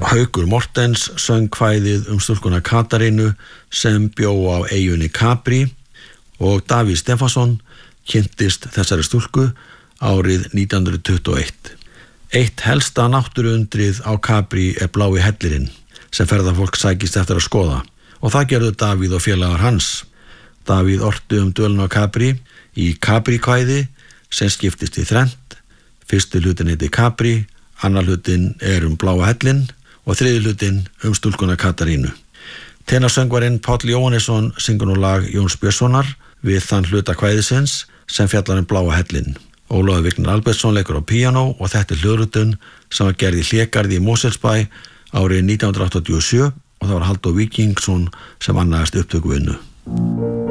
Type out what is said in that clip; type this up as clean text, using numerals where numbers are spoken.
Haukur Mortens söng kvæðið stúlkuna Katarínu sem bjó á eyjunni Capri og Davíð Stefánsson kynntist þessari stúlku árið 1921. Eitt helsta náttúruundrið á Capri blái hellirinn sem ferðafólk sækist eftir að skoða og það gerðu Davíð og félagar hans. Davíð orti dvölin á Capri í Capri-kvæði sem skiptist í þrennt. Fyrsti hlutinn heitir Capri, annar hlutinn bláa hellinn og þriði hlutinn stúlkuna Katarínu. Tenarsöngvarinn Páll Jóhannesson syngur nú lag Jóns Björnssonar við þann hluta kvæðisins sem fjallar bláa hellinn. Ólafur Vignir Albertsson leikur á píanó og þetta hljóðritun sem var gerð í Hlégarði í Mosfellsbæ árið 1987 og það var Halldór Víkingsson sem annaðist upptökuvinnu.